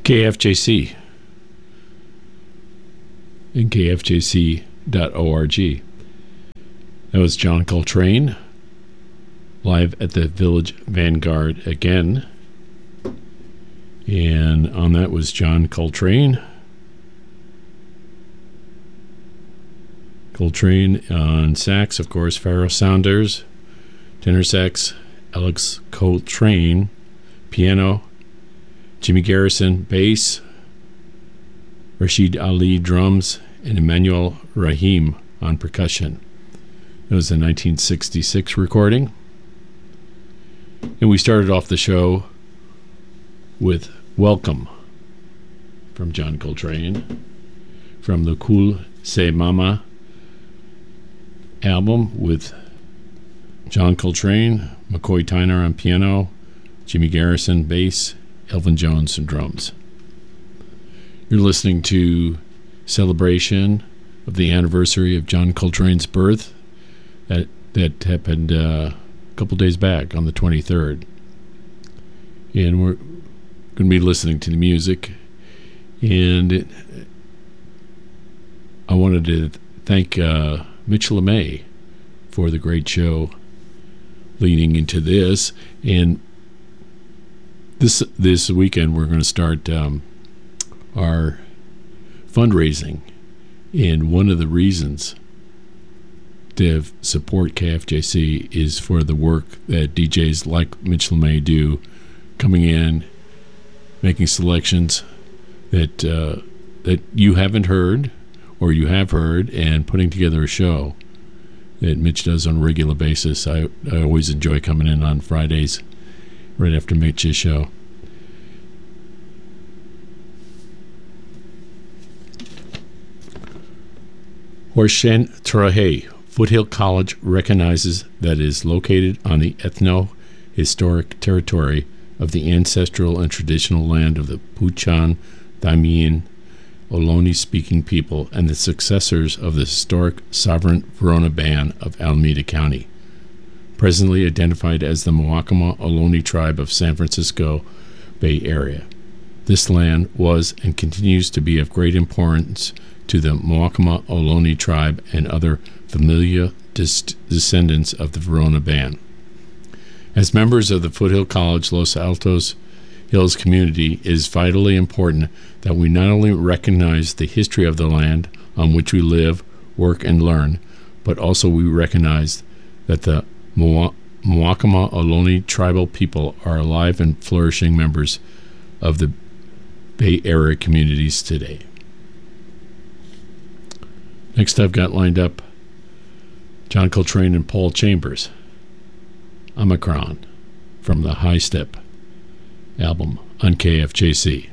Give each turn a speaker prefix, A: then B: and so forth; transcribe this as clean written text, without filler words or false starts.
A: KFJC and kfjc.org. That was John Coltrane live at the Village Vanguard again. And on that was John Coltrane. Coltrane on sax, of course, Pharoah Saunders, tenor sax, Alex Coltrane, piano, Jimmy Garrison, bass, Rashid Ali, drums, and Emmanuel Rahim on percussion. It was a 1966 recording. And we started off the show with Welcome from John Coltrane from the Cool Say Mama album with John Coltrane, McCoy Tyner on piano, Jimmy Garrison bass, Elvin Jones on drums. You're listening to celebration of the anniversary of John Coltrane's birth that happened a couple days back on the 23rd. And we're going to be listening to the music. And I wanted to thank Mitch LeMay for the great show leading into this. And this weekend we're going to start our fundraising. And one of the reasons to support KFJC is for the work that DJs like Mitch LeMay do, coming in, making selections that you haven't heard or you have heard, and putting together a show that Mitch does on a regular basis. I always enjoy coming in on Fridays right after Mitch's show. Horseshen Trahe, Foothill College recognizes that it is located on the ethno-historic territory of the ancestral and traditional land of the Puchan, Damian, Ohlone-speaking people and the successors of the historic sovereign Verona Band of Alameda County, presently identified as the Mwakama Ohlone tribe of San Francisco Bay Area. This land was and continues to be of great importance to the Mwakama Ohlone tribe and other familiar descendants of the Verona Band. As members of the Foothill College Los Altos Hills community, it is vitally important that we not only recognize the history of the land on which we live, work, and learn, but also we recognize that the Mwakama Ohlone tribal people are alive and flourishing members of the Bay Area communities today. Next I've got lined up John Coltrane and Paul Chambers, Omicron, from the High Step album on KFJC.